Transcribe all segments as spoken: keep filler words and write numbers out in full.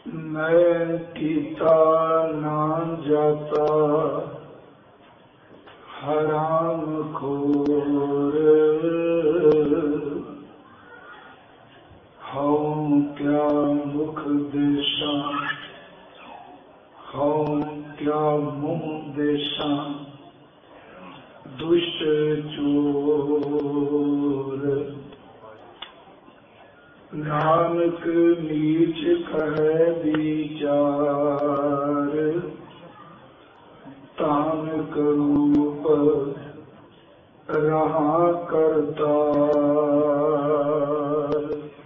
मैं कीता ना जाता हराम खोर, हूँ क्या मुख देशा हूँ क्या मुँह देशा दुष्ट चोर। नानक नीच कहे विचार, तान करूप रहा करतार।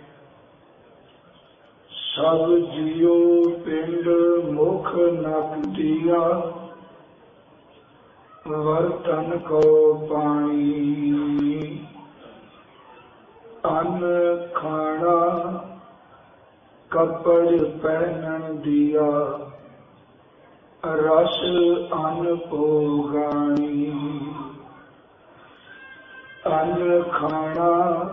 सब जियो पिंड मुख नक दिया, वर्तन को पानी। अन्न खाना कपड़ पहनन दिया, रस अन्न भोगानी। अन्न खाना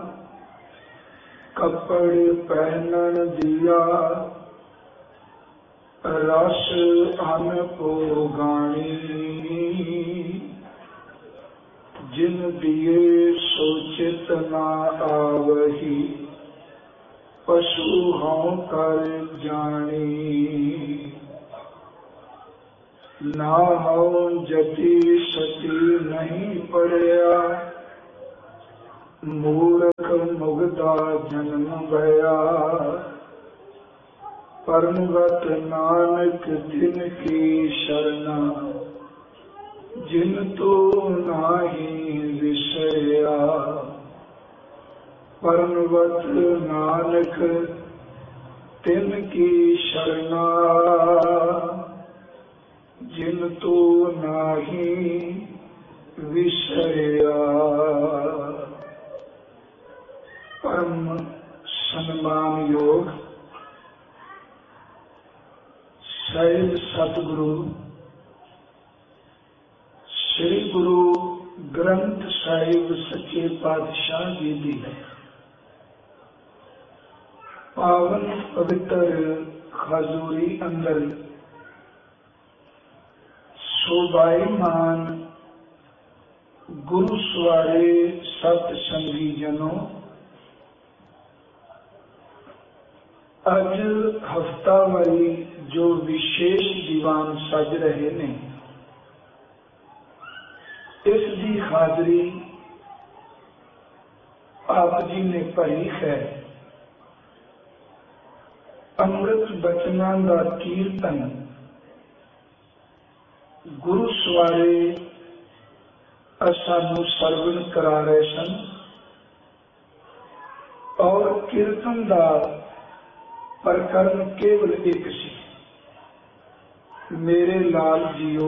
कपड़ पहनन दिया, रस अन्न भोगानी। जिन दिए सोचित ना आवही, पशु हों कर जानी। ना हो जति सती नहीं पड़या, मूर्ख मुग्धा जन्म भया। परमगत नानक तिन की शरणा, जिन तो नाही विषया। परमगत नानक तिन की शरणा, जिन तो नाही विषया। परम सम्मान योग सैल सतगुरु श्री गुरु ग्रंथ ਸਾਹਿਬ सच्चे पातशाह जी दी है पावन पवित्र खजूरी अंदर शोभायमान गुरु सवारे सत संगी जनों। अज हफ्तावारी जो विशेष दीवान सज रहे ने, इस दी हाजरी आप जी ने भरी है। अमृत बचनां दा कीर्तन गुरु सवारे सानू सरवण करा रहे सन, और कीर्तन दा प्रकरण केवल एक सी। मेरे लाल जियो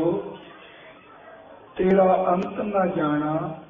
तेरा अंत न जाना,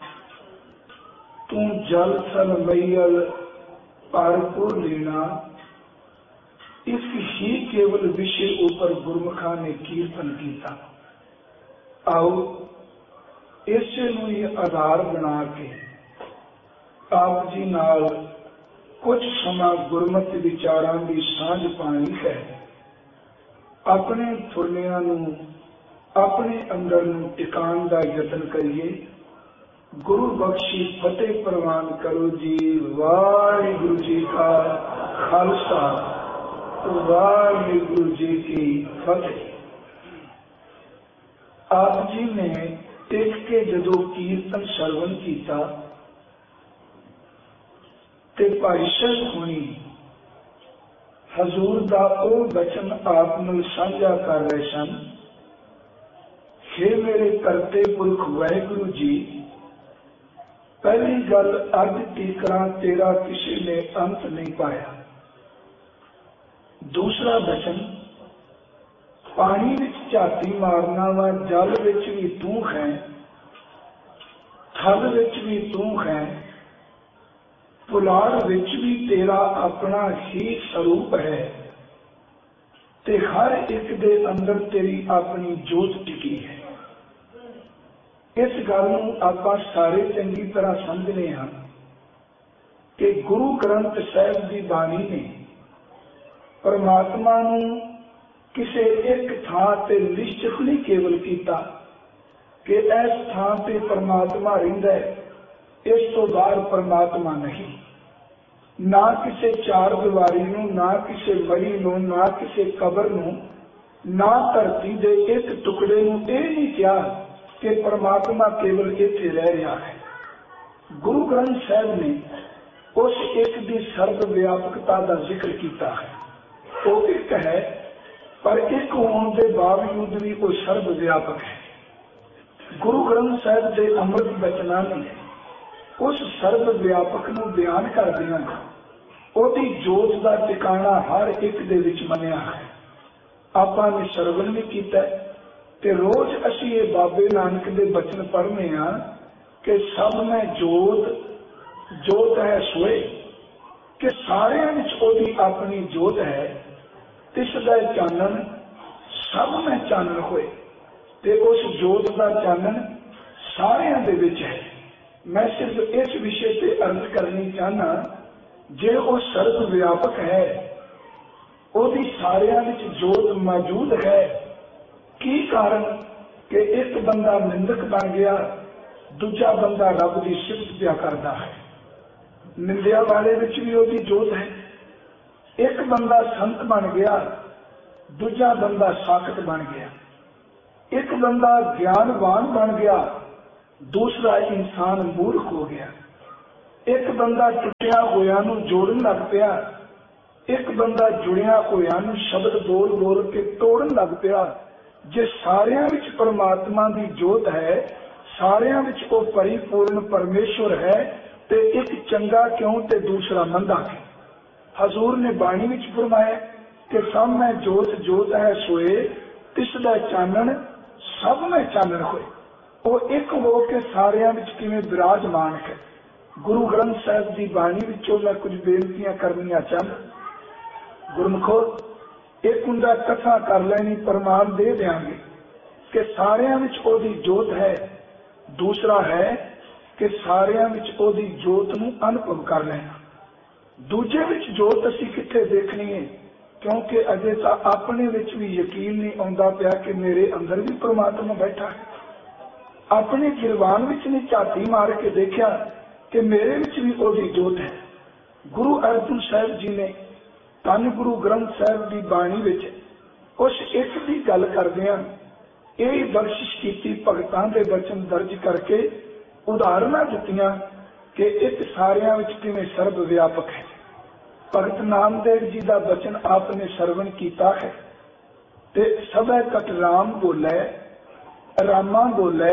तू जल थल मैयल पार को लेना। इस ही केवल विषय ऊपर गुरमुखा ने कीर्तन किया। आओ इसे नूं ही आधार बना के आप जी नाल कुछ समा गुरमत विचारां की सांझ पानी है। अपने फुलियां नूं अपने अंदर नूं टिकाण दा यतन करिए। गुरु बख्शी फतेह प्रवान करो जी। वाहिगुरु जी का खालसा, वाहिगुरु जी की फतेह। आप जी ने टिक के जदों कीर्तन सरवण किया ते भाई साहब होनी हजूर दा ओ बचन आप नाल साझा कर रहे सन। हे मेरे करते पुरख वाहिगुरु जी, पहली गल अज तीकरा तेरा किसी ने अंत नहीं पाया। दूसरा बचन पानी विच झाती मारना वा, जल विच भी तू है, थल विच भी तू है, पुलाड़ विच भी तेरा अपना ही स्वरूप है, ते हर एक दे अंदर तेरी अपनी जोत टिकी है। इस गल नूं आपां सारे चंगी तरह समझने हैं कि गुरु ग्रंथ साहिब की बाणी ने परमात्मा नूं किसी एक थां ते निश्चित नहीं केवल किया कि इस थां ते परमात्मा रहिंदा है, इस तो बाहर परमात्मा नहीं। ना किसी चार दीवारी नूं, ना किसी मरी नूं, ना किसी कबर नूं, ना धरती दे एक टुकड़े नूं ये नहीं कहा कि परमात्मा केवल इत्थे रह रहा है। गुरु ग्रंथ साहिब ने उस एक की सर्व व्यापकता का जिक्र किया है। वो एक है पर एक होने के बावजूद भी वो सर्व व्यापक है। गुरु ग्रंथ साहिब के अमृत बचना ने उस सर्व व्यापक नूं बयान करदियां ओदी जोत का ठिकाना हर एक दे विच मनिया है। आपां ने सरवण भी कीता ते रोज असीं ये बाबे नानक दे बचन पढ़ने आ कि सब में जोत जोत है सोए, कि सारियां विच ओदी अपनी जोत है, तिसदा चानन सब में चानन होए ते उस जोत का चानन सारियां दे विच है। मैं सिर्फ इस विषय पे अर्ज करनी चाहना, जे वो सर्व व्यापक है, ओदी सारियां विच जोत मौजूद है, की कारण कि एक बंदा निंदक बन गया, दूजा बंदा रब की सिफत पिया करता है। निंदिया वाले विच भी ओदी जोत है। एक बंदा संत बन गया, दूजा बंदा साखत बन गया। एक बंदा ज्ञानवान बन गया, दूसरा इंसान मूर्ख हो गया। एक बंदा टुटिया होया नूं जोड़न लग पिया, एक बंदा जुड़िया होया नूं शब्द बोल बोल के तोड़न लग पिया। जे सारियां विच परमात्मा की जोत है, सारियां विच वो परिपूर्ण परमेश्वर है, ते एक चंगा क्यों ते दूसरा मंदा क्यों? हजूर ने बाणी विच फरमाया कि सब में जोत जोत है सोए, तिसदा चानन सब में चानन होए। वो एक हो के सारियां विच किवें विराजमान है। गुरु ग्रंथ साहिब की बाणी विचों मैं कुछ बेनतियां करनियां चाहता। गुरमुखो, एक उनका कथा कर लेनी प्रमाण दे देंगे कि सारियां विच ओदी जोत है, दूसरा है कि सारियां विच ओदी जोत नूं अनुभव कर लेना। दूजे विच जोत असीं कित्थे देखनी है, क्योंकि अजे तो अपने विच भी यकीन नहीं आउंदा पिया कि मेरे अंदर भी परमात्मा बैठा है। अपने गिरवान विच नहीं झाती मार के देखा कि मेरे विच भी ओदी जोत है। गुरु अर्जन साहिब जी ने धन गुरु ग्रंथ साहिब की बाणी विच उस एक की गल करदियां यही बख्शिश की भगतां दे वचन दर्ज करके उदाहरणां दित्तियां कि एक सारियां विच किवें सर्व व्यापक है। भगत नामदेव जी का वचन आपने सरवण किया है ते सबै कट राम बोले, रामा बोले,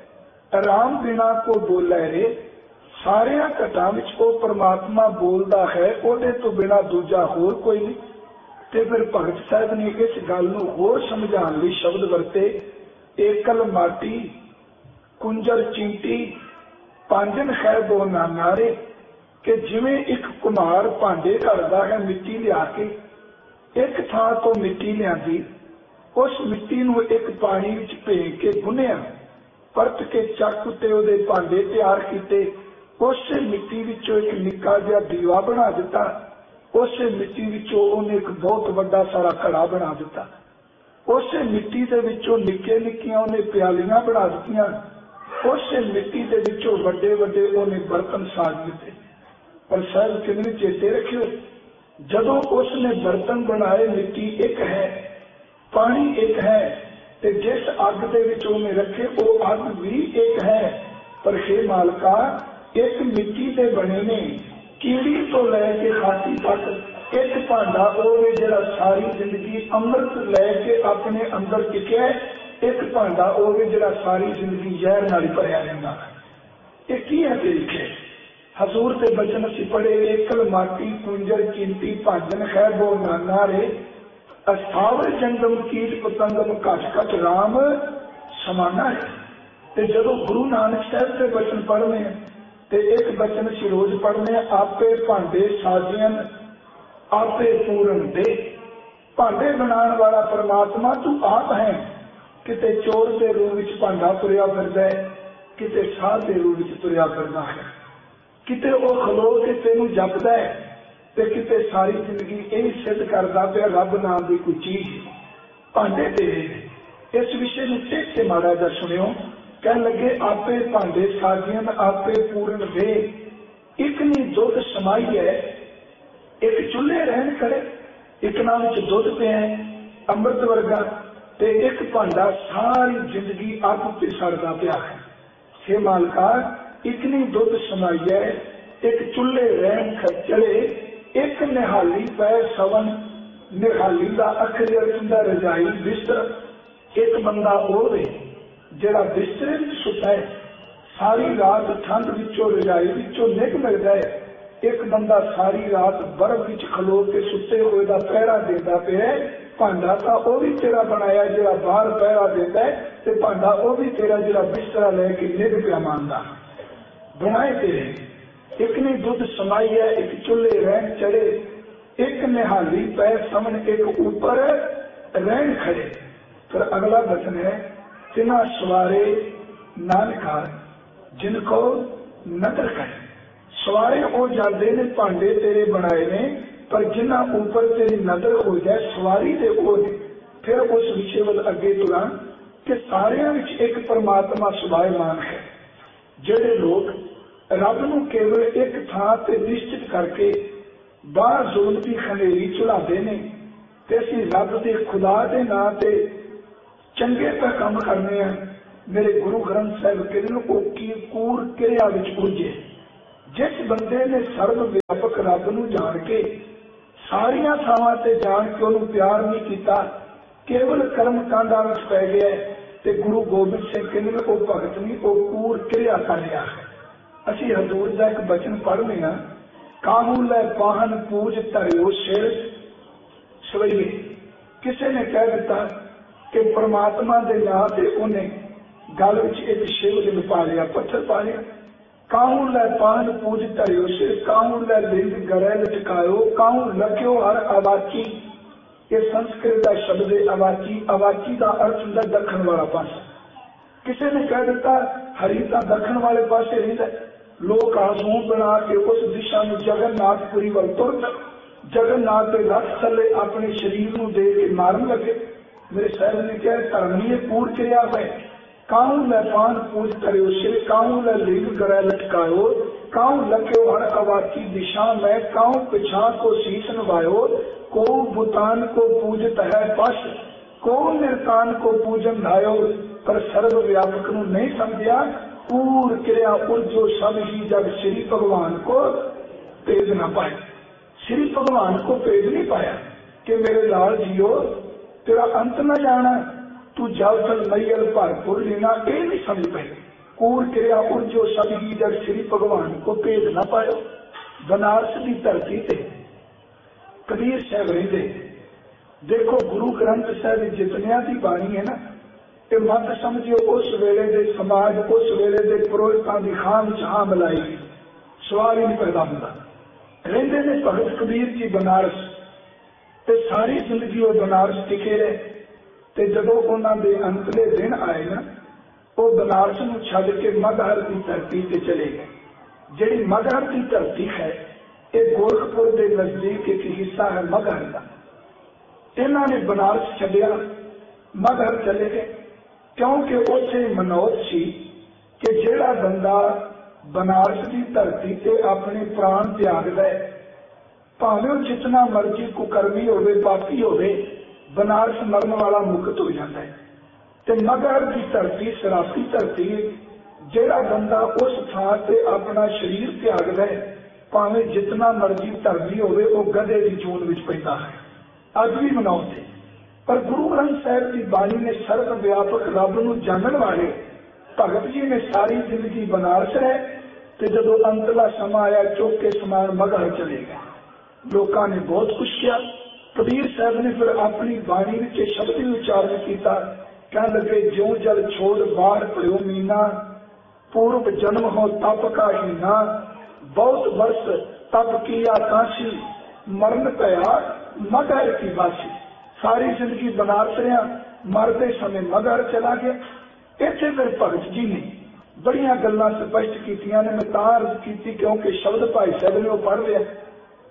राम बिना को बोले रे। सारिया घटां विच वो परमात्मा बोलता है, ओदे तो बिना दूजा होर कोई नहीं। ते फिर भगत साहब ने इस गल नूं होर समझाउण लई शब्द वरते, एकल माटी कुंजर चींटी पांजन खै बो नारे, कि जिवें एक कुम्हार भांडे करदा है मिट्टी लिया के, एक थां तो मिट्टी लियांदी, उस मिट्टी नूं एक पानी विच भेज के गुन्निया, परत के चक ते उहदे भांडे तैयार कीते, उस मिट्टी विचों एक निक्का जिहा दीवा बना दिता, उस मिट्टी विचों उहने एक बहुत वड्डा सारा घड़ा बना दिता, उस मिट्टी दे विचों निक्के निक्कियां उहने प्यालियां बना दित्तियां, उस मिट्टी दे विचों वड्डे वड्डे उहने बर्तन साज दिते। पर साहब कितने चेते रखियो, जदों उसने बर्तन बनाए मिट्टी एक है, पानी एक है, ते जिस अग दे विच उहने रखे वो अग भी एक है। पर हे मालका, एक मिट्टी दे बने ने कीड़ी तो लैके हाथी तक एक भांडा होवे जिहड़ा सारी जिंदगी अमृत लैके अपने अंदर टिकिया, एक भांडा होवे जिहड़ा सारी जिंदगी जहर नाल भरिया रहिंदा है। ये की है लिखे हजूर के बचन असीं पढ़े, एकल माटी कुंजर कीमती भाजन खै बो नाना रे, अस्थावर जंगम कीट पतंगम घट घट राम समाना है। ते जदों गुरु नानक साहब के बचन पढ़ने ते एक बचन असीं रोज पढ़ने, आपे भांडे साजियन आपे पूरन दे। भांडे बनाने वाला परमात्मा तू आप है। किते चोर के रूप विच भांडा तुरिया फिरदा है, किते साध के रूप विच तुरिया फिरदा है, किते वो खलो के तेनू जपदा है, ਤੇ ਕਿਤੇ सारी जिंदगी यही सिद्ध करता पे रब नाम की कोई चीज भांडे तेरे ने। इस विषय में चेक से माड़ा जा सुनियो। कह लगे आपे भांडे साजियन आपे पूर्ण वे, एक नी दुध समाई है, एक चूल्हे रहन खड़े, एक नाम च दुध पे है अमृत वर्गा, ते एक भांडा सारी जिंदगी अग पे सड़दा पिया है। हे मालका एक नी दुध समाई है, एक चूल्हे रहन खड़े, एक निहाली पै सवन, निहाली का अखरी अर्थ हुंदा रजाई बिस्तर। एक बंदा वो वे जिहड़ा बिस्तरे विच सुता है, सारी रात ठंड विचों रजाई विचों निग मिलदा है। एक बंदा सारी रात बर्फ विच खलो के सुते हुए दा पहरा देंदा पिया। भांडा तां वो भी तेरा बनाया जिहड़ा बाहर पहरा देंदा है, ते भांडा वो भी तेरा जिहड़ा बिस्तरा लैके निग पिया मानदा। बनाए तेरे एक ने दुध समाई है, एक चूल्हे रहन चढ़े, एक निहाली पैर समन, एक ऊपर रहन खड़े। फिर अगला वचन है तिना सवारे नानकार जिनको नदर करे। सवारे वो जाते ने भांडे तेरे बनाए ने, पर जिन्ना ऊपर तेरी नजर हो जाए सवारी दे वो ने। फिर उस विषय वाल अगे तुरा कि सारियां विच एक परमात्मा सुभायमान है। जेड़े लोग रब नूं केवल एक थां ते निश्चित करके बाहर जुल्म की खनेरी चुलाते ने, ते असीं रब दे खुदा दे नां ते चंगे पे काम करने हैं। मेरे गुरु ग्रंथ साहिब कहते हैं की कूर क्रिया विच उलझे। जिस बंदे ने सर्व व्यापक रब नूं जान के सारियां थावां ते जान के उन्होंने प्यार नहीं किया, केवल कर्म कांडा विच पै गया, ते गुरु गोबिंद सिंह कहते हैं वो भगत नहीं, वो कूर क्रिया कर रहा है। असी हजूर का एक बचन पढ़ने हैं, काहू लै पाहन पूज धरियो सिर सवैये। किसी ने कह दिता कि परमात्मा के नाम से उन्हें गल विच एक शिवलिंग पा लिया, पत्थर पा लिया। काहू लै पाहन पूज धरियो सिर, काहू लै लिंग गले लटकायो, काहू लग्यो हर अवाची। ये संस्कृत का शब्द है अवाची। अवाची का अर्थ होता दखन वाला पास। किसी ने कह दिता हरी तो दखन वाले पासे रहिंदा। लोग आसूं बना के उस दिशा में जगन्नाथपुरी वाल तुर पे, जगन्नाथ के रथ थले अपने शरीर को दे के मारन लगे। मेरे साहब ने कहा धर्मी पूर क्रिया है। काहू लै पान पूज करो सिर, काहू लै लिंग गले लटकायो, काहू लग्यो हर अवाची दिशा में, काहू पिछा को शीश नवायो। को भूतान को पूजत है पश, को निर्तान को पूजन धायो। पर सर्व व्यापक नूं नहीं समझिया, पूर क्रिया उर्जो सब ही जब श्री भगवान को भेज न पाए। श्री भगवान को भेज नहीं पाया कि मेरे लाल जियो तेरा अंत न जाना, तू जल थल मैयल भरपूर लेना, ये नहीं समझ पाए। पूर क्रिया उर्जो सब ही जब श्री भगवान को भेज न पायो। बनारस की धरती से कबीर साहब रहते। देखो गुरु ग्रंथ साहब जितनिया की बाणी है ना, ये मत समझियो उस वेले दे समाज, उस वेले दे पुरोहितां दी खाम चाह मिलाई सवाल ही नहीं पैदा होता। रहंदे ने भगत कबीर जी बनारस, ते सारी जिंदगी वो बनारस टिके रहे। ते जदों उन्हां दे अंतले दिन आए ना, वो बनारस नूं छड्ड के मगहर की धरती ते चले गए। जिहड़ी मगहर की धरती है ये गोरखपुर के नजदीक एक हिस्सा है मगहर का। इन्हां ने बनारस छड्डिया, मगहर चले गए, क्योंकि उसे मनोत सी कि जिहड़ा बंदा बनारस की धरती से अपने प्राण त्याग दे, भावें जितना मर्जी कुकर्मी होवे पापी होवे, बनारस मरण वाला मुक्त हो जाता है। ते मगहर की धरती शराबी धरती, जिहड़ा बंदा उस थां से अपना शरीर त्याग दे, भावें जितना मर्जी धर्मी होवे, वो गधे की जून विच पैंदा है। अज भी मनाउंदे। पर गुरु ग्रंथ साहिब की बाणी ने सर्व व्यापक रब नूं जानन वाले भगत जी ने सारी जिंदगी बनारस रहे, ते जदों अंतला समा आया चुक के समान मगहर चले गए। लोगों ने बहुत कुछ किया। कबीर साहब ने फिर अपनी बाणी विच शब्द भी उच्चारण किया, कह लगे ज्यों जल छोड़ बाहर पड़ो मीना, पूर्व जन्म हो तप का हीना, बहुत वर्ष तप किया काशी, मरण पया मगहर की बासी। सारी जिंदगी बनारस रहा, मरते समय मगहर चला गया। इत्थे फिर भगत जी ने बड़िया गल्लां स्पष्ट कीतियां ने। मैं तां अर्ज कीती क्योंकि शब्द भाई साहब ने वो पढ़ लिया।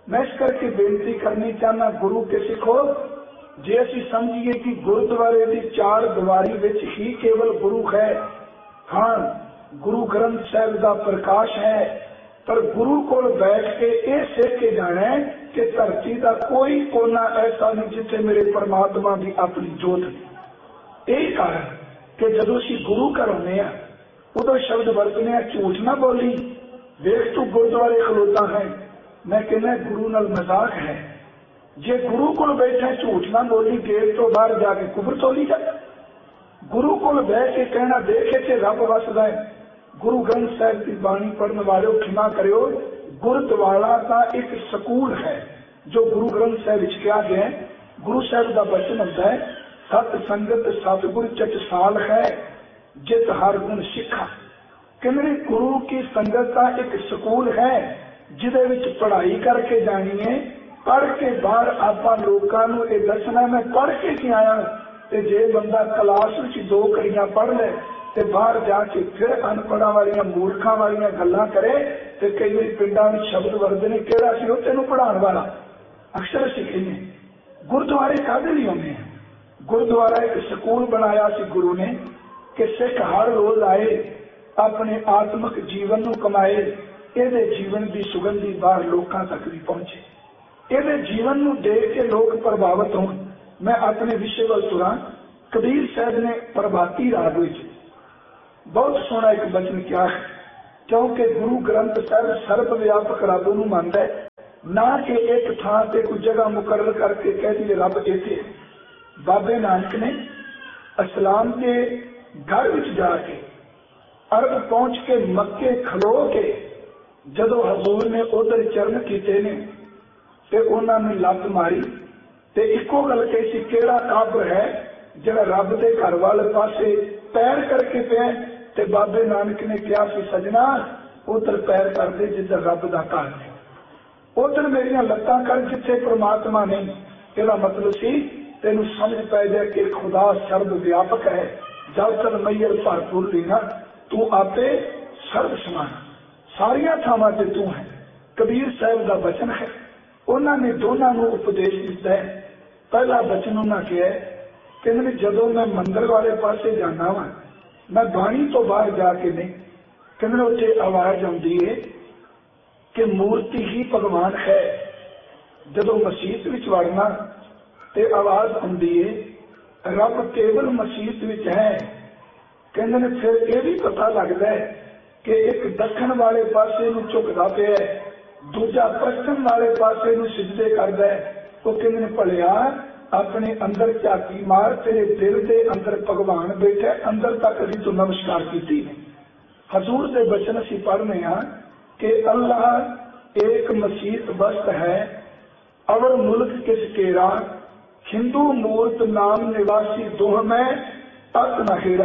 मैं इस करके बेनती करनी चाहना गुरु के सिखो, जे असी समझिए कि गुरुद्वारे की चार दीवारी विच ही केवल गुरु है, हाँ गुरु ग्रंथ साहिब का प्रकाश है, पर गुरु को बैठ के ये सीख के जाना है कि धरती का कोई कोना ऐसा नहीं जिथे मेरे परमात्मा की अपनी जोत नहीं। यही कारण कि जदों असीं गुरु घर आने उदों शब्द वरतने झूठ ना बोली, देख तू गुरुद्वारे खलोता है, मैं कहना गुरु नाल मजाक है। जे गुरु को बैठे झूठ ना बोली, गेट तो बाहर जाके कुफर तोली जा। गुरु को बह के कहना देखे थे रब वसदा है। गुरु ग्रंथ साहिब की बाणी पढ़ने वाले क्षमा करो, गुरुद्वारा का एक सकूल है जो गुरु ग्रंथ साहिब कहा गया है। गुरु साहिब का वचन होता है, सत संगत सतगुर चटसाल है, जित हर गुण सिखा। कहने गुरु की संगत का एक सकूल है जिदे विच पढ़ाई करके जानी है, पढ़ के बाहर आपां लोकां नूं ये दसना मैं पढ़ के की आया। ते जे बंदा क्लास विच दो घड़ियां पढ़ ले ते बाहर जाके फिर अनपढ़ां वालियां मूर्खां वालियां गल्लां करे ते कई बार पिंडां विच शब्द वरदे ने, किहड़ा सी ओह तैनूं पढ़ाउण वाला। अक्सर असीं कहने गुरुद्वारे काहदे लई आउंदे आ? गुरुद्वारा एक सकूल बनाया सी गुरु ने कि सिख हर रोज आए, अपने आत्मिक जीवन नूं कमाए, ਇਹਦੇ जीवन की सुगंधी बाहर लोगों तक भी पहुंचे, ਇਹਦੇ जीवन नूं देख के लोग प्रभावित होण। मैं अपने विषय वाल तुरा। कबीर साहब ने प्रभाती राग विच बहुत सोहना एक वचन किया है, क्योंकि गुरु ग्रंथ साहब सर्व व्यापक रब नूं मानदा है, ना कि एक थां ते कोई जगह मुकर्रर करके कह दिए रब इत्थे। बाबे नानक ने इस्लाम के घर विच जाके अरब पहुंच के मक्के खलो के जदों हजूर ने उधर चरण कीते ने ते उन्होंने लत मारी ते इको गल कही सी, केड़ा काबर है जिहड़ा रब दे घर वाले पासे पैर करके पे। ते बाबे नानक ने कहा सी, सजना उधर पैर कर दे जिधर रब दा घर है, उधर मेरियां लत्तां कर जिथे परमात्मा नहीं। ਇਹਦਾ मतलब सी तेनू समझ पै जाए कि खुदा सर्व व्यापक है। जब तक मैयर भरपूर लेना तू आपे सर्व समान, सारिया थावां ते तू है। कबीर साहब का वचन है, उन्होंने दोनों को उपदेश दिता है। पहला वचन उन्होंने कहा कि जदों मैं मंदिर वाले पासे जाना वा, मैं बाणी तो बाहर जाके नहीं, कहने उत्थे आवाज आउंदी है कि मूर्ति ही भगवान है। जदों मसीत विच वड़ना ते आवाज आउंदी है रब केवल मसीत विच है। कहते हैं फिर यह भी पता लगता है कि एक दक्षिण वाले पासे नूं झुकदा पिया है, दूजा पश्चिम वाले पासे नूं सिजदे करदा है। वो कहते हैं भलिया अपने अंदर झाकी मार, तेरे दिल के अंदर भगवान बैठा, अंदर तक असीं तो नमस्कार कीती ने। हजूर के बचन असीं पढ़ने हैं कि अल्लाह एक मसीत बस्त है, अवर मुल्क किस केरा, हिंदू मूर्त नाम निवासी दोह में तक नहेरा,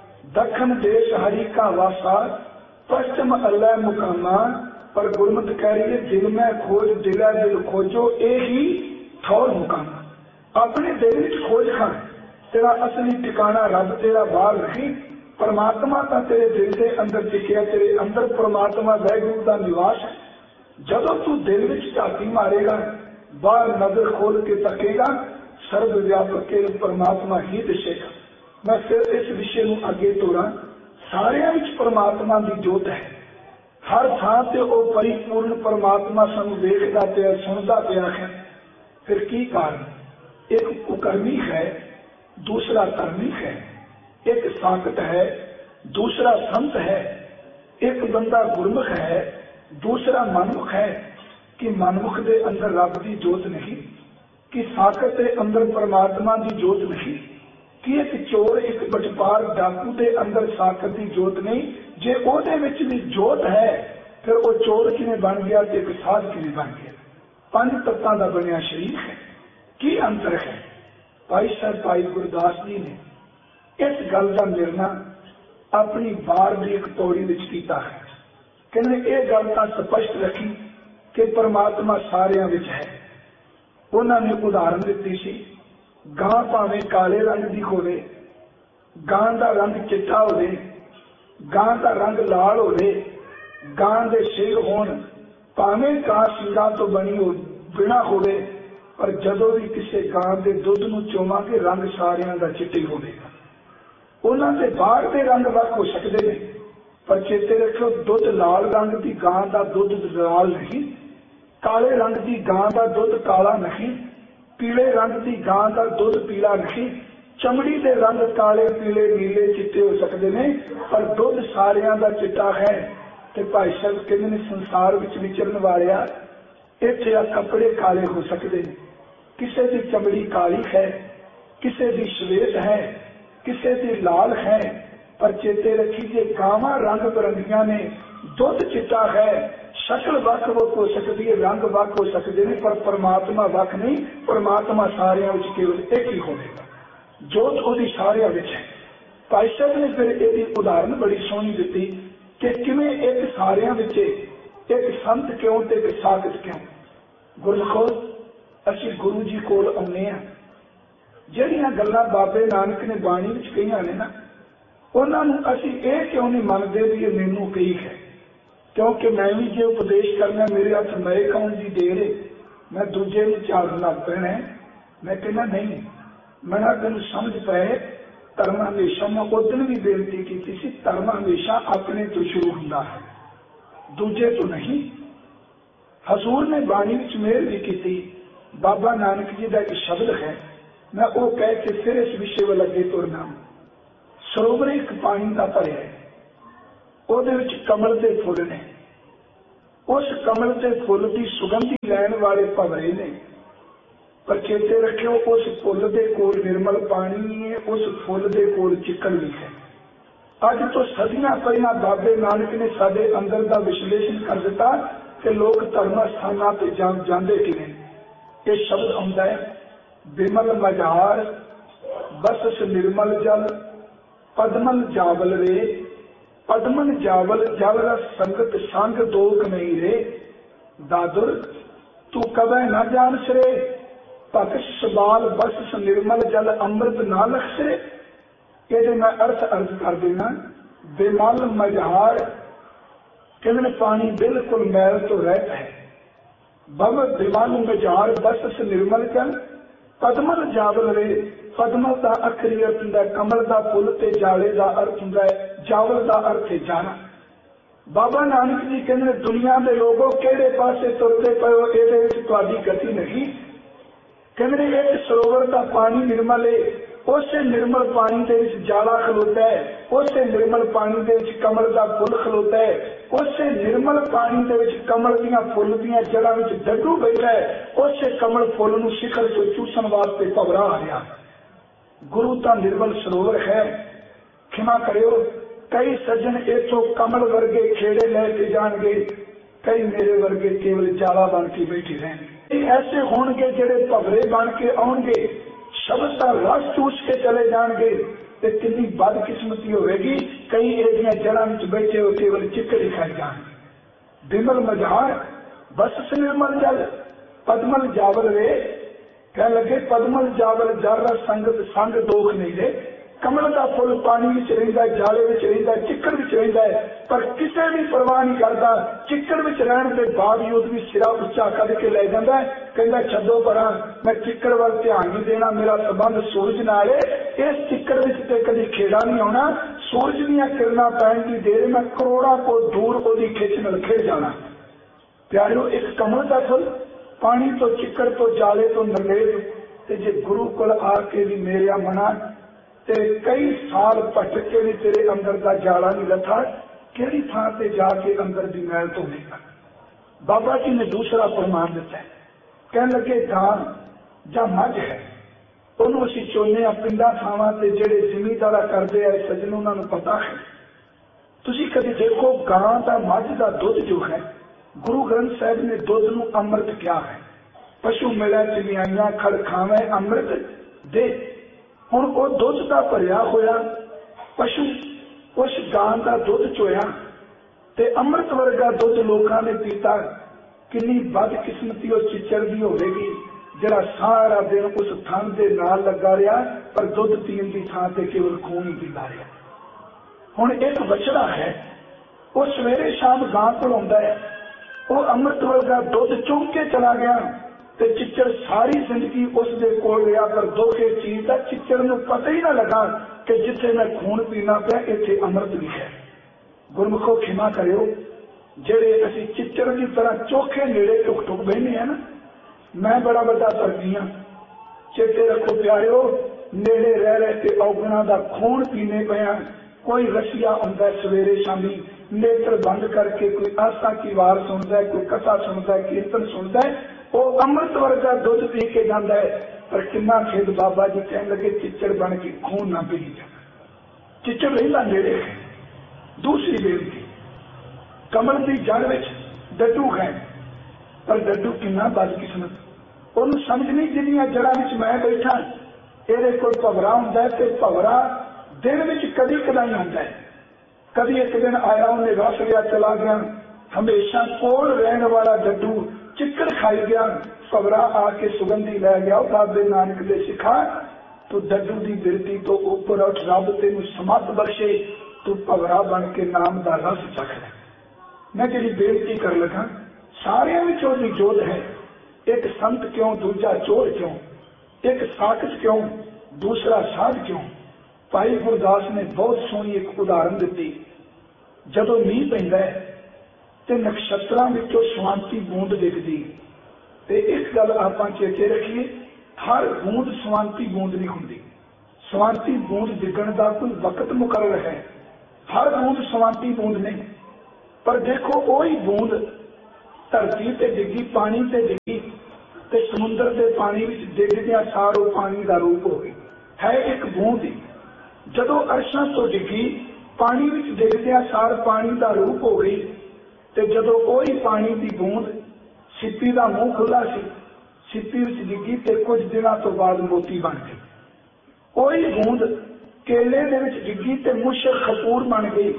दखन देश हरि का वासा, पश्चिम अल्लाह मुकामा। पर गुरमत कह रही है दिल में खोज दिला दिल खोजो, ए ही ठौर मुकामा। अपने दिल में खोज खान, तेरा असली ठिकाना रब तेरा बाहर नहीं, परमात्मा का तेरे दिल के अंदर टिकिया, तेरे अंदर परमात्मा वैगुरु का निवास है। जदों तू दिल में झाती मारेगा, बाहर नजर खोल के तकेगा, सर्व व्यापक के परमात्मा ही दिसेगा। मैं फिर इस विषय में अगे तोड़ा। सारियां विच परमात्मा की जोत है, हर थां ते वो परिपूर्ण परमात्मा सानू देखदा पिया, सुनदा पिया है। फिर की कारण? एक कुकर्मी है, दूसरा कर्मी है, एक साकट है, दूसरा संत है, एक बंदा गुरमुख है, दूसरा मनमुख है। कि मनमुख के अंदर रब की जोत नहीं, कि साकट के अंदर परमात्मा की जोत नहीं, कि एक चोर एक बटपार डाकू के अंदर साकट की जोत नहीं। जे ओदे विच भी जोत है फिर वो चोर किवें बन गया ते एक साध किवें बन गया? पंज तत्तां दा बनिया शरीर है, की अंतर है? भाई साहब भाई गुरदास जी ने इस गल का निर्णय अपनी बार की एक पौड़ी विच कीता है। कहते ये गल तां स्पष्ट रखी कि परमात्मा सारियां विच है। उन्होंने उदाहरण दी सी, गां भावें काले रंग की होवे, गां का रंग चिट्टा होवे, गां का रंग लाल होवे, गां दे सिर होण, भावें गां सिंगां तो बनी हो बिना होवे, पर जदों भी किसी गां के दुध नूं चोवांगे रंग सारियां दा चिट्टा ही होवेगा। उन्हां दे बाहर दे रंग वख हो सकदे ने, पर चेते रखो दुध लाल रंग की गां का दुध लाल नहीं, काले रंग की गां का दुध काला नहीं, पीले रंग की गां का दुध पीला नहीं। चमड़ी के रंग काले पीले नीले चिट्टे हो सकते हैं, पर दुध सारियां दा चिट्टा है। ते भाई साहब कहते हैं संसार विच विचरण वालिया इत्थे आ कपड़े काले हो सकते हैं, किसी की चमड़ी काली है, किसी की श्वेत है, किसी की लाल है, पर चेते रखी जे गावां रंग बिरंगियां ने, दुध चिट्टा है, शक्ल वख वख हो सकती है, रंग वख हो सकते हैं, पर परमात्मा वख नहीं। परमात्मा सारियां विच केवल एक ही होवेगा, जोत उहदी सारियां विच है। भाई साहब ने फिर इसकी उदाहरण बड़ी सोहनी दी कि किवें एक सारियां विच एक संत क्यों ते एक साधक क्यों। गुरमुखो असीं गुरु जी कोल आउंदे हां, जिहड़ियां गल्लां बाबे नानक ने बाणी विच कहीआं ने ना, उन्हां नूं असीं इह क्यों नहीं मनदे भी ये मैनूं कही है, क्योंकि मैं भी जे उपदेश करना मेरे हथ मरे खाउण दी देर है, मैं दूजे नूं झाड़न लग पैना है। मैं कहना नहीं, मैं तेन समझ पाए धर्म हमेशा, मैं उदन भी बेनती की थी, धर्म हमेशा अपने तो शुरू होता है, दूजे तो नहीं। हजूर ने बाणी विच मेहर भी की। बाबा नानक जी का एक शब्द है, मैं वो कह के फिर इस विषय वाल अगे तुरना। सरोवर एक पानी का भरिया है, ਉਹਦੇ ਵਿੱਚ कमल के फुल ने, उस कमल के फुल की सुगंधी लैन वाले भंवरे ने, पर चेते रखियो उस फुल के कोल निर्मल पानी है, उस फुल के कोल चिकन भी है। अज तो सदियां पहला बाबे नानक ने साडे अंदर का विश्लेषण कर दिता कि लोग धर्म स्थानों पर जा, जाते किवें। ये शब्द आउंदा है, बिमल मझार बसस निर्मल जल, पदमल जावल रे, पदमन जावल जल रस संगत संग दोख नहीं रे, दादुर तू कबै न जान सरे, भक्ष सबाल बस निर्मल जल अमृत ना लखसरे। ये मैं अर्थ अर्थ कर देना। बेमल मझार कहते पानी बिल्कुल मैल तो रहता है। बब बेमल मझार बस निर्मल जल, पदमल जावल रे, पदमल का अखरी अर्थ होंगे कमल का फुल, ते जाले का अर्थ होंगे जावल का अर्थ है जाना। बाबा नानक जी कहते दुनिया के लोगों केड़े पासे तुरते पे हो, ये गति नहीं। कहते एक सरोवर का पानी निर्मल है, उससे निर्मल पानी के जाला खलोता है, उससे निर्मल पानी के कमल का फुल खलोता है, उससे निर्मल पानी के कमल दियां फुल दियां जड़ां विच डड्डू बैठा है, उससे कमल फुल नूं शिखर चों चूसण वास्ते भवरा आ रहा। गुरु का निर्मल सरोवर है। क्षमा करियो, कई सज्जन इथों कमल वर्गे खेड़े लैके जाणगे, कई मेरे वर्गे केवल जाला बन के बैठे रहेंगे। ऐसे होंगे जेड़े भवरे बन के आउणगे, शब्द का रस चूस के चले जाएंगे, तो कितनी बदकिस्मती होगी। कई एदियां जड़ां विच बैठे हो केवल चिक्कड़ ही खाए जाएंगे। बिमल मझार बस से निर्मल जल, पदमल जावल रे, कह लगे पदमल जावल जल रस संगत संग दोख नहीं रे। कमल का फुल पानी विच रहिंदा, जाले विच रहिंदा, चिक्कड़ विच रहिंदा है, पर किसी भी परवाह नहीं करता। चिक्कड़ विच रहण के बावजूद भी सिरा उच्चा कद के लै जांदा है, कहंदा छड्डो परां, मैं चिक्कड़ वाल ध्यान नहीं देना, मेरा संबंध सूरज नाल है। इस चिक्कड़ विच ते कदी खेड़ा नहीं आउणा, सूरज दीयां किरणां पैण दी देर मैं करोड़ां को दूर ओहदी खिच नाल खिड़ जाना। प्यारिओ, एक कमल का फुल पानी तो चिक्कड़ तो जाले तो नरलेज, ते जे गुरु कोल आके भी मेरिया मना तेरे कई साल भटक के भी तेरे अंदर का जाला नहीं लथा, केड़ी थां ते जाके अंदर दी मैल धोवेगा। बाबा जी ने दूसरा प्रमाण दिता है, कहने लगे गां जां मझ है, ਉਹਨੂੰ ਅਸੀਂ ਚੋਨੇ ਆ ਪਿੰਡਾਂ ਥਾਵਾਂ ਤੇ ਜਿਹੜੇ ਜ਼ਿਮੀਂਦਾਰਾ ਕਰਦੇ ਆ ਸੱਜਣ, ਉਹਨਾਂ ਨੂੰ ਪਤਾ ਹੈ। ਤੁਸੀਂ ਕਦੇ ਦੇਖੋ ਗਾਂ ਦਾ ਮੱਝ ਦਾ ਦੁੱਧ ਜੋ ਹੈ, ਗੁਰੂ ਗ੍ਰੰਥ ਸਾਹਿਬ ਨੇ ਦੁੱਧ ਨੂੰ ਅੰਮ੍ਰਿਤ ਕਿਹਾ ਹੈ। ਪਸ਼ੂ ਮਿਲਿਆ ਚਿਮਿਆਈਆਂ ਖੜ ਖਾਵੇਂ ਅੰਮ੍ਰਿਤ ਦੇ। ਹੁਣ ਉਹ ਦੁੱਧ ਦਾ ਭਰਿਆ ਹੋਇਆ ਪਸ਼ੂ ਉਸ ਗਾਂ ਦਾ ਦੁੱਧ ਚੋਇਆ ਤੇ ਅੰਮ੍ਰਿਤ ਵਰਗਾ ਦੁੱਧ ਲੋਕਾਂ ਨੇ ਪੀਤਾ। ਕਿੰਨੀ ਬਦਕਿਸਮਤੀ ਉਸ ਚਿੱਚੜ ਦੀ ਹੋਵੇਗੀ ਜਿਹੜਾ ਸਾਰਾ ਦਿਨ ਉਸ ਥਣ ਦੇ ਨਾਲ ਲੱਗਾ ਰਿਹਾ, ਪਰ ਦੁੱਧ ਪੀਣ ਦੀ ਥਾਂ ਤੇ ਕੇਵਲ ਖੂਨ ਹੀ ਪੀਂਦਾ ਰਿਹਾ। ਹੁਣ ਇੱਕ ਬਛੜਾ ਹੈ, ਉਹ ਸਵੇਰੇ ਸ਼ਾਮ ਗਾਂ ਕੋਲ ਆਉਂਦਾ ਹੈ, ਉਹ ਅੰਮ੍ਰਿਤ ਵਰਗਾ ਦੁੱਧ ਚੁੰਘ ਕੇ ਚਲਾ ਗਿਆ, ते चिच्चड़ सारी जिंदगी उसके कोल रहा, पर दुख इस चीज का चिच्चड़ नूं पता ही ना लगा कि जिथे मैं खून पीना पिया इत्थे अमृत भी है। गुरमुखो खिमा करियो, जेड़े असीं चिच्चड़ की तरह चोखे नेड़े टुक टुक बहने हैं ना, मैं बड़ा बड़ा तरदी हाँ। चेते रखो प्यारियो, नेड़े रह रहे ते औगणा दा खून पीने पिया। कोई रसिया आंदा सवेरे शामी, नेत्र बंद करके कोई आस्था की वार सुनता है, कोई कथा सुनता है, कीर्तन सुनता है, वो अमृत वर्गा दुध पी के जाता है। पर कितना खेद बाबा जी कह लगे चिच्चड़ बन के खून ना पी जाना, चिच्चड़ रहा नेड़े है। दूसरी बेनती, कमल की जड़ में डड्डू है, पर डड्डू कितना बदकिस्मत, उन्होंने समझ नहीं जिन्नियां जड़ा में मैं बैठा, ये कोई भवरा होंगे तो भवरा दिन में कभी कदाई आता है। कभी एक दिन आया, उन्हें रस लिया चला गया, हमेशा कोल रहने वाला डड्डू चिक्कड़ खाई गया, भवरा आके सुगंधी लै गया। बाबे नानक ने सिखा, तू डड्डू की बिरती तो ऊपर उठ, रब तेन समत बख्शे, तू भवरा बन के नाम का रस चख ले। मैं जी बेनती कर लगा, सारिया में जोत है, एक संत क्यों, दूजा चोर क्यों, एक साकच क्यों, दूसरा साध क्यों। भाई गुरदास ने बहुत सोहनी एक उदाहरण दी। जदों मीह पैंदा है ते नक्षत्रां विचों स्वांति बूंद दिखदी, ते इस गल आपां चेते रखिए, हर बूंद स्वांति बूंद नहीं हुंदी। स्वांति बूंद डिगण दा कोई वक्त मुकर्रर है, हर बूंद स्वांति बूंद नहीं। पर देखो वही बूंद धरती ते डिगी, पानी ते डिगी, ते समुद्र के पानी विच डिगदियां सारो पानी का रूप हो गई, है एक बूंद ही। जदों अरशां तो डिगी, पानी विच डिगदियां सार पानी का रूप हो गई, ते जदों वही पानी की बूंद सिप्पी का मूँह खुला सी, सिप्पी विच डिगी ते कुछ दिनों तो बाद मोती बन गई। वही बूंद केले दे विच डिगी ते मुशक खपूर बन गई।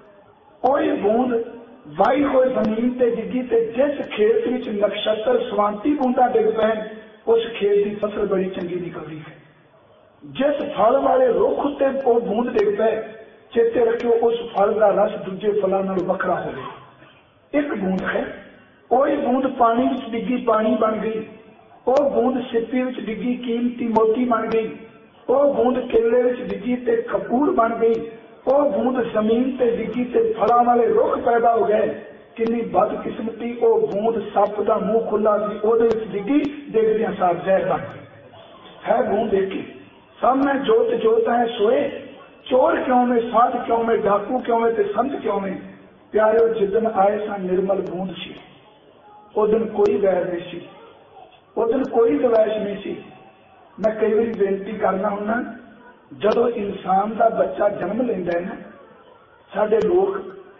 वही बूंद वाई हुए जमीन ते डिगी ते जिस खेत विच नक्षत्र स्वांति बूंदा डिग पैन, उस खेत की फसल बड़ी चंगी निकलती है। जिस फल वाले रुख उत्ते वो बूंद डिग पे, चेते रखियो उस फल का रस दूजे फलों नाल वखरा हो गया। एक बूंद है, वही बूंद पानी विच डिगी पानी बन गई, वो बूंद सिप्पी विच डिगी कीमती मोती बन गई, वो बूंद केले विच डिगी ते खपूर बन गई, वो बूंद जमीन ते डिगी ते फलों वाले रुख पैदा हो गए। कितनी बदकिस्मती, वो बूंद सप का मुंह खुला सी, ओदे विच डिगी, डिगदियां सार जहर बन गई। है बूंद एक ही, सब में जोत जोत है सोए, चोर क्यों में, साध क्यों में, डाकू क्यों में, ते संत क्यों में। प्यारे जिदन आए सा निर्मल बूंद सी, उस दिन कोई वैर नहीं सी, उस दिन कोई दवैश नहीं सी। मैं कई बार बेनती करना हुन्ना, जदों इंसान का बच्चा जन्म लेंदा है ना, साडे लोग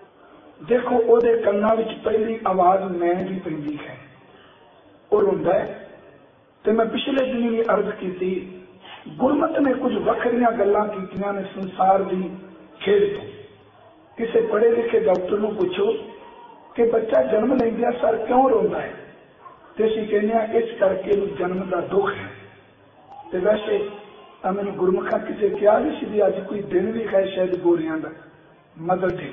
देखो ओदे कन्नां विच पहली आवाज मैं की पैंदी है, वो रोंदा है। ते मैं पिछले दिन भी अर्ज की, गुरमत ने कुछ वखरियां गल्लां कीतियां ने संसार की खेल तो। किसी पढ़े लिखे डॉक्टर को पूछो कि बच्चा जन्म लेंदिया सर क्यों रोंदा है, तो असीं कहने हैं इस करके जन्म का दुख है। तो वैसे मैंने गुरमुखा किसी क्या भी सी अज कोई दिन भी है शायद गोरियां का मदर डे।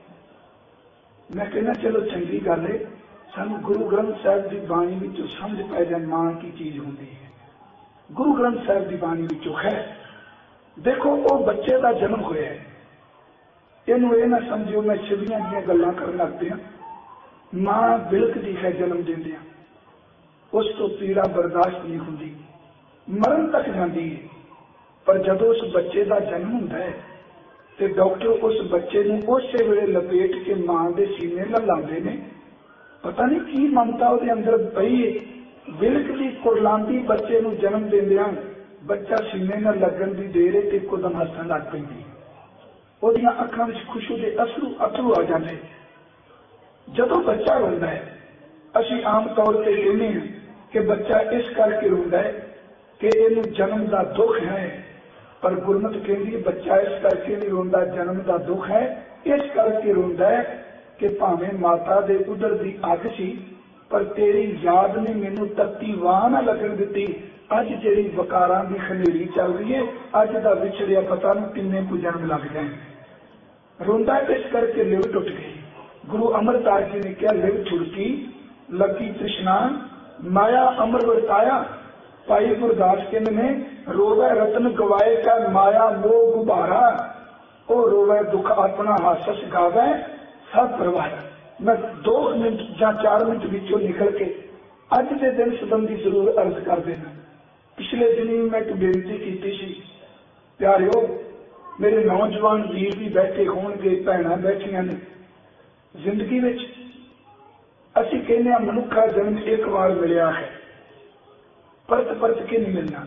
मैं कहना चलो चंगी गल है, सानू गुरु ग्रंथ साहिब की बाणी विचों समझ पै जाए मां की चीज होंदी है। गुरु ग्रंथ साहिब की बाणी विचों है, देखो वो बच्चे का जन्म होया है, इनू ये ना समझो मैं छिवियां दी गल्लां करन लग पिया। मां बिलकदी है जन्म देंदियां, उस तो पीड़ा बर्दाश्त नहीं होंदी, मरण तक जाती है। पर जदों उस बच्चे का जन्म होंदा है तो डॉक्टर उस बच्चे को उस वेले लपेट के मां के सीने ला लाते हैं। पता नहीं की ममता वो अंदर पई है, बिलकदी कुरलांदी बच्चे को जन्म देंदियां बच्चा सीने न लगन की देर है तो एकदम हसन लग पैंदी, ओदियां अखां विच खुशी के अश्रू अथरू आ जाते। जदों बच्चा रोंदा है, असीं आम तौर पर कहते हैं कि बच्चा इस करके रोंदा है कि इनू जन्म का दुख है, पर गुरमत कहती है बच्चा इस करके नहीं रोंदा जन्म का दुख है, इस करके रोंदा है कि भावें माता दे उदर दी अग सी, पर तेरी याद ने मैनू तत्ती वाह ना लगन दिती। अज जिहड़ी वकारां दी खनेरी चल रही है, अज दा विछड़िया पता नहीं किन्ने को जन्म लग जाए। रोंदा इस करके लिव टुट गई। गुरु अमरदास जी ने कहा लिव छुड़की लगी तृष्णा माया अमर वरताया। भाई गुरदास कहते ने रोवे रतन गवाए का माया मोह गुबारा, ओ रोवे दुख अपना हासस गावे सब परवाया। मैं दो मिनट या चार मिनट विचों निकल के अज के दिन संबंधी जरूर अर्ज कर देना। पिछले दिन मैं एक बेनती की सी, प्यारिओ मेरे नौजवान वीर भी बैठे होणगे, भैणां बैठियां ने। जिंदगी विच असीं कहने आ मनुखा जन्म एक बार मिलिया है, परत परत के नहीं मिलना।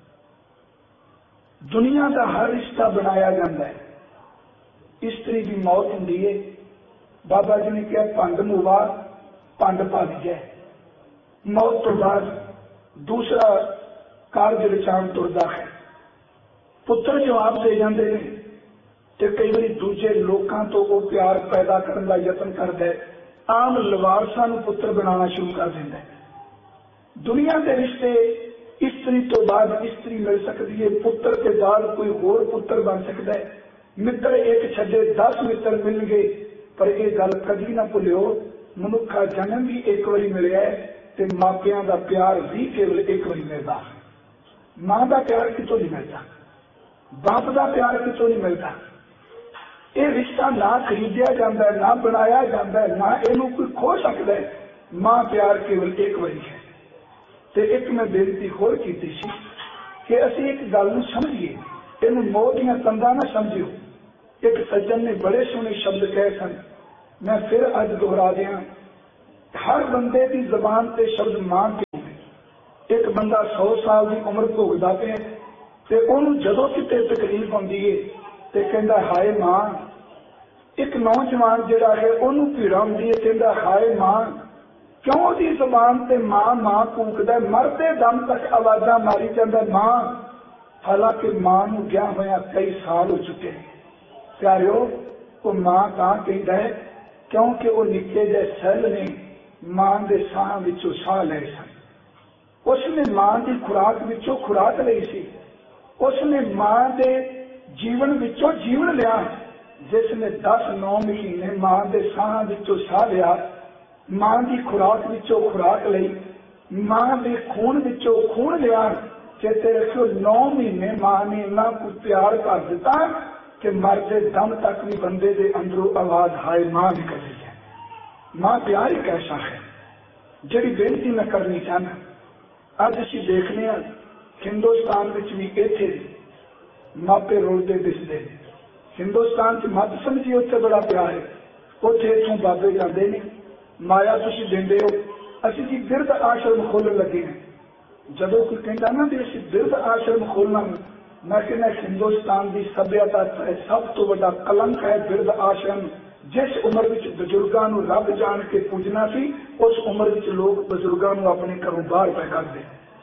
दुनिया का हर रिश्ता बनाया जाता है, इस्त्री की मौत होंदी है। बाबा जी ने कहा भंड मुवा भंड भज जाए। मौत तो बाद दूसरा कार्य रचान तुरदा है। पुत्र जवाब दे जाते हैं तो कई बार दूजे लोगों तो वो प्यार पैदा करने का यत्न करता है, आम लवारसा नूं पुत्र बनाना शुरू कर देता है। दुनिया के रिश्ते इस्त्री तो बाद इस्त्री मिल सकती है, पुत्र के बाद कोई होर पुत्र बन सकता है। मित्र एक छड्डे दस मित्र मिल गए, पर यह गल कभी ना भुलियो मनुखा जन्म भी एक बारी मिलया है ते मापियां दा प्यार भी केवल एक बारी मिलता। मां का प्यार कितों नहीं मिलता, बाप का प्यार कितों नहीं मिलता। ये रिश्ता ना खरीदिया जाता है, ना बनाया जाता है, ना इनू कोई खो सकता है। मां प्यार केवल एक बारी है। तो एक मैं बेनती होर की सी कि असी एक गल नूं समझिए, इनू मोह दियां तंदां ना समझियो। एक सज्जन ने बड़े सोहने शब्द कहे सन, मैं फिर अज दोहरा दिया। हर बंदे की जबान से शब्द मां के। एक बंदा सौ साल की उम्र भोगदा पे ते ओनू जदों किते तकलीफ आउंदी है ते कहंदा हाय मां। एक नौजवान जिहड़ा है ओनू पीड़ा आउंदी है, कहंदा हाय मां। क्यों ओदी जबान ते मां मां कूकदा, मरदे दम तक आवाज़ां मारी जांदा मां। हालांकि मां नूं गया होया कई साल हो चुके हैं। प्यारिओ वो मां तां कहंदा है क्योंकि वो निक्के जे सैल ने मां दे साह विचों साह लए सन। उसने मां की खुराक विचों खुराक लई सी। उसने मां दे जीवन विचों जीवन लिया। जिसने दस नौ महीने मां दे साह विचों साह लिया, मां की खुराक विचों खुराक लई, मां दे खून विचों खून लिया। चेते रखियो नौ महीने मां ने इन्ना कुछ प्यार कर दिता कि मरते दम तक भी बंदे दे अंदरों आवाज हाय मां निकलती है। मां प्यार एक ऐसा है जिहड़ी बेनती मैं करनी चाहना। अज असीं देखने हिंदुस्तान विच भी इत्थे मापे रोलते दिसदे। हिंदुस्तान च मत समझिए उत्थे बड़ा प्यार है, उत्थे इत्थों बाबे जांदे ने, माया तुसीं दिंदे हो। असीं जी बिरध आश्रम खोलण लगे हैं। जदों कोई कहता ना भी असीं बिरध आश्रम खोलना, मैं कहना हिंदुस्तान की सभ्यता सब तो बड़ा कलंक है बिरध आश्रम। जिस उम्र विच बजुर्गों को रब जान के पूजना सी, उस उम्र विच लोग बजुर्गों को अपने घरों बाहर पै करते।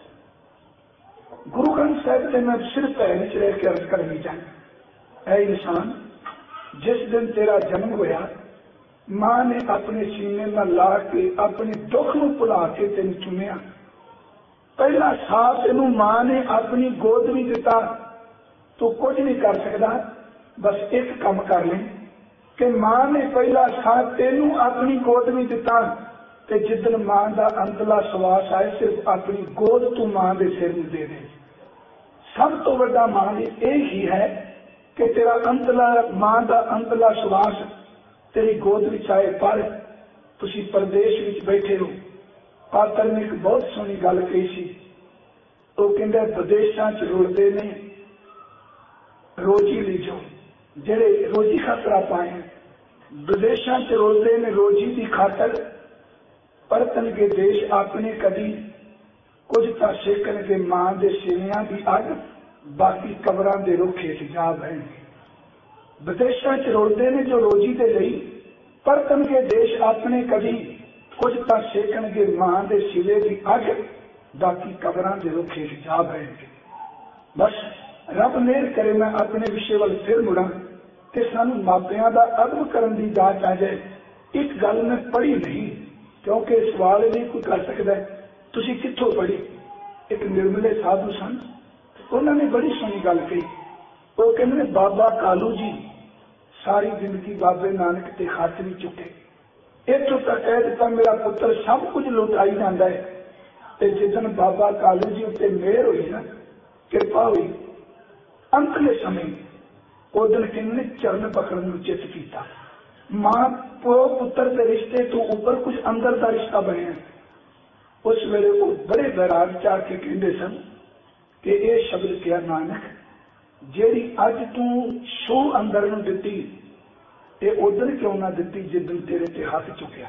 गुरु ग्रंथ साहिब से मैं सिर्फ भैन च रह के अर्ज करनी चाहता, ऐ इंसान जिस दिन तेरा जन्म होया मां ने अपने सीने में ला के अपने दुख नूं भुला के तेन चुमिया। पहला साथ तेनू मां ने अपनी गोद में दिता। तू कुछ नहीं कर सकता, बस एक काम कर ले कि मां ने पहला साथ तेनू अपनी गोद में दिता ते जिदन मां का अंतला सवास आए सिर्फ अपनी गोद तू मां के सिर में दे दे। सब तो बड़ा मां यही है कि तेरा अंतला मां का अंतला सवास तेरी गोद में आए। पर तुसी परदेश में बैठे हो। पात्र ने एक बहुत सोहनी गल कही सी, वो कहंदा विदेशों च रुलते ने रोजी लीजो, जेड़े रोजी खातर आप आए हैं। विदेशों च रुलते ने रोजी की खातर, परतन के देश अपने कभी कुछ तो सेकन के मां के सिवियां की अग, बाकी कबरां के रुखे जा बहनगे। विदेशों च रुलते ने जो रोजी के लिए, परतन के देश अपने कभी कुछ तो सेकन के मां के सिवे की अग, बाकी कबरां के रुखे जा बहनगे। बस रब मेहर करे मैं अपने विषय वाल फिर मुड़ा कि सानू मापियां दा अदब करन दी जाच आ जाए। एक गल मैं पढ़ी नहीं क्योंकि सवाल नहीं कोई कर सकता तुसी कित्थों पढ़ी। एक निर्मले साधु सन, उन्होंने बड़ी सोहनी गल कही। वो कहते बाबा कालू जी सारी जिंदगी बाबे नानक के खातिर ही चुके, इतों तक कह दिता मेरा पुत्र सब कुछ लुटाई जाता है, जिदन बाबा कालू जी उत्ते मेहर हुई ना, कृपा हुई, अंतले समय उस दिन किन्ने चरण पकड़न नूं चित कीता। मां प्यो पुत्र के रिश्ते तो ऊपर कुछ अंदर का रिश्ता बने। उस वेले वो बड़े बैराग च आके कहते सन कि यह शब्द क्या नानक, जेड़ी अज तू शो अंदर नूं दित्ती, ये उदन क्यों ना दित्ती जिदन तेरे ते हाथ चुकिया।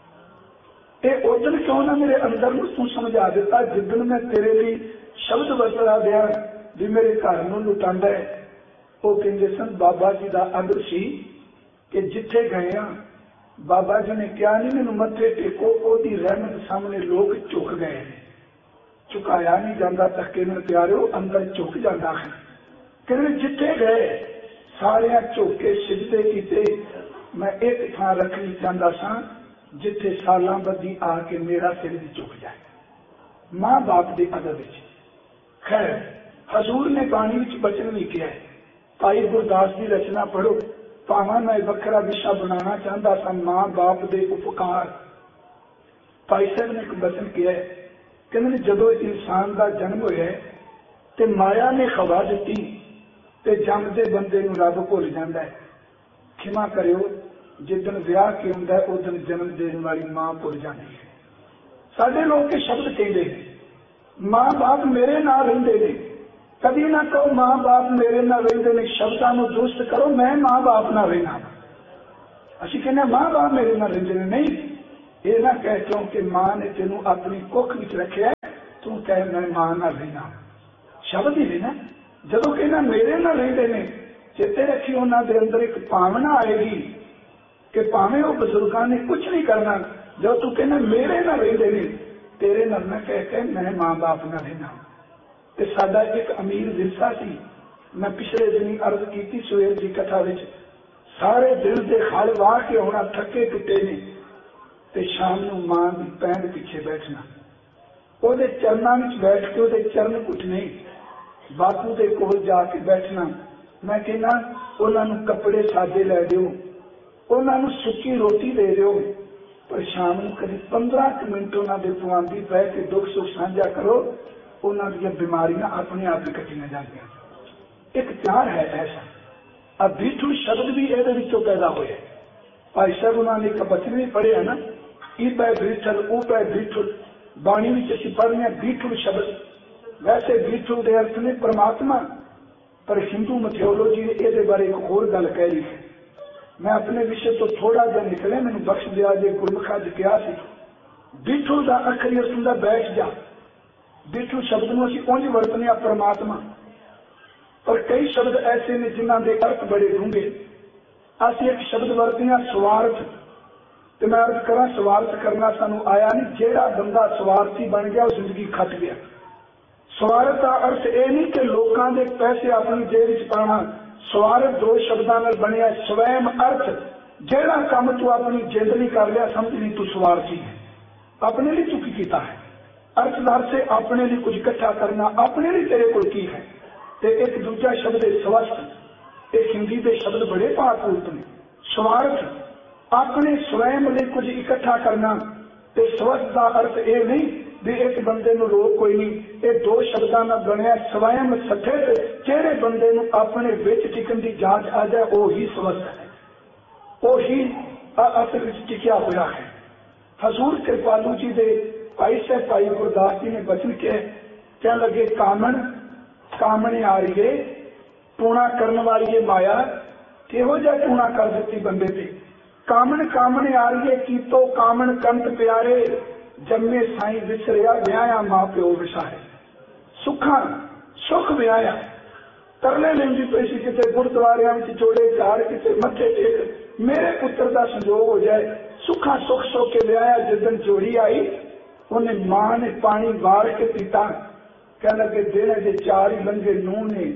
ये उदन क्यों ना मेरे अंदर नूं तू समझा दिता जिदन मैं तेरे लिए शब्द वरतदा दिया भी मेरे घर नूं लुटांदा है। वो कहते सन बाबा जी का आदर सी कि जिथे गए हाँ बाबा जी ने क्या नहीं मैनू मत्थे टेको, ओदी रहमत सामने लोग झुक गए, झुकाया नहीं जाता, धक्के नाल प्यारे अंदर झुक जाता है। कहते जिथे गए सारे झुके सिजदे कीते, मैं एक थां रखनी चाहता सा जिथे सालां बदी आके मेरा सिर भी झुक जाए। मां बाप के अदब विच खैर हजूर ने बाणी विच बचन भी किया है। भाई गुरदास की रचना पढ़ो, भावें मैं वखरा विशा बनाना चाहता था, मां बाप के उपकार। भाई साहब ने एक वचन किया है, कहते जदों इंसान का जन्म होया ते माया ने खवा दी ते जमदे बंदे नूं रब भुल जांदा है। खिमा करियो, जिदन विआह के हुंदा है उदन जन्म देने वाली मां भुल जाती है। साडे लोग के शब्द कहते हैं मां बाप मेरे नाल रहिंदे ने, कभी ना कहो मां बाप मेरे नाल रहिंदे ने, शब्दां नूं दुरुस्त करो मैं मां बाप नाल रहना। असीं कहने मां बाप मेरे नाल रहिंदे ने, नहीं ये ना कह क्योंकि मां ने तेनों अपनी कुख विच रखिया तू कह मैं मां नाल रहना। शब्द ही ना जदों कहना मेरे नाल रहिंदे ने, चेते रखी उन्हां दे अंदर एक भावना आएगी कि भावें वो बजुर्गों ने कुछ नहीं करना, जो तू कहना मेरे नाल रहिंदे ने, तेरे नाल ना कह के मैं मां बाप नाल रहना। ते साडा एक अमीर विरसा सी, मैं पिछले दिन अर्ज की सवेर की कथा विच, सारे दिल के खल वाह के होना थके टुटे ने ते शाम नूं मां की पैंड पिछे बैठना, ਉਹਦੇ चरणों में बैठ के ਉਹਦੇ चरण कुटने, बापू के कोल जाके बैठना। मैं कहना उन्होंने कपड़े सादे लै दिओ, उन्होंने सुक्की रोटी दे दिओ, पर शाम को कभी पंद्रह मिनट उन्होंने पवांदी बह के दुख सुख साझा करो, उन्होंने बीमारियां अपने आप ही कटिया जाएंगे। एक प्यार है ऐसा। अब बीठू शब्द भी ये पैदा हुए। भाई साहब उन्होंने एक बचन भी पढ़े है ना, ई पै बीठल ऊ पै बीठुल, बाणी में असीं पढ़ने बीठुल शब्द। वैसे बीठुल के अर्थ ने परमात्मा, पर हिंदू मैथियोलॉजी ने ये बारे एक होर गल कह रही है। मैं अपने विषय तो थोड़ा जहा निकले, मैंने बख्श दिया जे गुरमुखा च कहा सी बीठुल का अखरी अर्थ हुंदा बैठ जा। बीठुल शब्द नूं असीं उंज वरतने आ परमात्मा, पर कई शब्द ऐसे ने जिन्हां दे अर्थ बड़े डूंघे। असीं एक शब्द वरतने आ स्वार्थ, ते मैं अर्ज करा स्वार्थ करना सानू आया नहीं, जेड़ा बंदा स्वार्थी बन गया वो जिंदगी खट गया। स्वार्थ का अर्थ यह नहीं कि लोगों के पैसे अपनी जेब च पाना। स्वार्थ दो शब्दों में बनया स्वयं अर्थ, जेड़ा काम तू अपनी जिद नहीं कर लिया समझ नहीं तू स्वार्थी है, अपने लिए तू की कीता है। अर्थदार से अपने लिए कुछ इकट्ठा करना, अपने लिए तेरे को की है। ते एक दूसरा शब्द है स्वस्थ, एक हिंदी के शब्द बड़े पारपूर्त ने। स्वार्थ अपने स्वयं लिए कुछ इकट्ठा करना, ते स्वस्थ का अर्थ यह नहीं भी एक बंदे नूं रोक कोई नहीं। ये दो शब्दों में बनया स्वयं सठे, जेड़े बंदे नूं अपने विच टिकन की जांच आ जाए वो ही स्वस्थ है, वो ही असल विच टिकिया हुआ है। हजूर कृपालू जी के भाई साहब भाई गुरदास जी ने बचन के कह लगे कामन कामने आ रही है, टूणा करने वाली है माया, किहो जा टूणा कर देती बंदे पे। कामन कामने आ रही है की तो कामन कंत प्यारे, जन्मे साई विसरिया ब्याया मां प्यो विसारे। सुखा सुख ब्याया तरले लेंदी पैसी किते गुरुद्वारिया में जोड़े चार किते मथे टेक, मेरे पुत्र का संजोग हो जाए। सुखा सुख सुख के ब्याया, जिदन जोड़ी आई उन्हें मां ने पानी वार के पीता, कह लगे देने जे चार ही लंघे नूह ने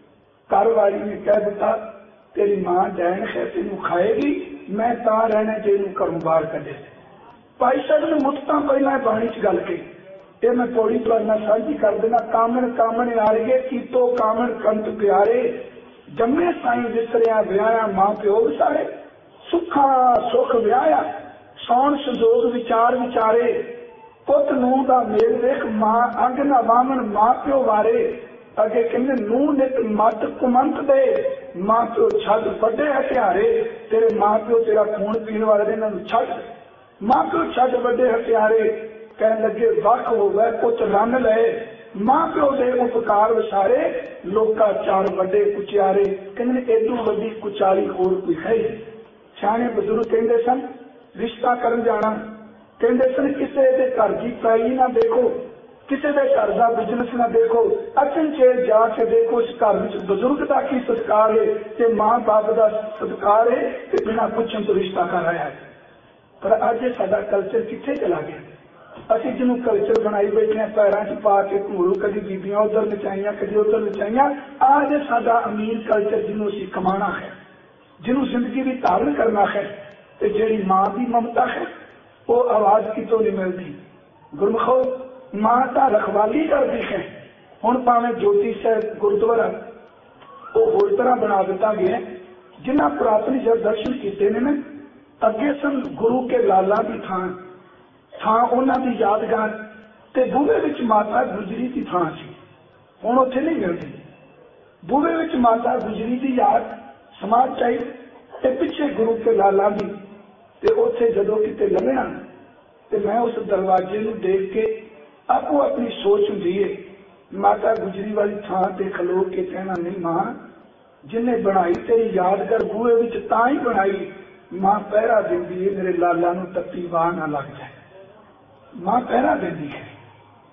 घर वाली ने कह दिता तेरी मां डैन है तेन खाएगी, मैं ता रहना जे घरों बाहर कदे। भाई साहब ने मुफ्ता पहला बाणी च गल कही, ये मैं थोड़ी तुहाडे साझी कर देना। कामन कामन आ रही है की तो कामन कंत प्यारे, जम्मे साई विसरिया ब्याया मां प्यो विसारे। सुखा सुख ब्याया, सौन संजोग विचार विचारे, पुत नूह का मेल देख, मां अंग ना वामन मां प्यो वारे। अगे कहते नूह नित मत कुमंत दे, मां प्यो छद वड्डे हथियारे। तेरे मां प्यो तेरा खून पीने वाले ने इन्होंने छद, मां प्यो छद वड्डे हथियारे। कह लगे वख हो गए पुत रन ले, मां प्यो दे उपकार विसारे। लोका चार वड्डे कुचारे, कहते एडू वड्डी कुचाली होर कोई है। सियाणे बजुर्ग कहते सन रिश्ता करन जाना, कहते सन किसी के घर की पैली ना देखो, किसी के घर का बिजनेस ना देखो, अचनचेत जाके देखो उस घर में बजुर्ग का की संस्कार है ते मां बाप का संस्कार है ते बिना पुछन तो रिश्ता कर रहा है। पर अज साडा कल्चर किथे चला गया? असीं जिन्हों कल्चर बनाई बैठे हैं पैरों च पा के घूरू, कभी बीबियां उधर नचाइया कभी उधर नचाइया। आज साडा अमीर कल्चर जिन्हों असीं कमाना है, जिन्हों जिंदगी भी धारण करना है, ते जिहड़ी मां की ममता है वो आवाज कितों नहीं मिलती। गुरमुखो मां तो रखवाली करती है। हुण भावें ज्योति साहिब गुरुद्वारा वो होर तरह बना दिता गया, जिन्हें पुरातन जब दर्शन किए ने अगे सन गुरु के लाला की थां थां उन्हां दी यादगार ते बूहे विच माता गुजरी की थां सी, हुण उत्थे नहीं मिलती। बूहे विच माता गुजरी की याद समाज चाहिए ते पिछे गुरु के लाला की, ते उत्थे जदों किते लंघना ते मैं उस दरवाजे नूं देख के आपो अपनी सोच हुंदी है माता गुजरी वाली थां ते खलो के कहना नहीं मां जिन्हें बनाई तेरी यादगार बूहे विच तां ही बनाई, मां पहरा देंदी है मेरे लाला नूं तत्ती वाह ना लग जाए। मां पहरा देंदी है।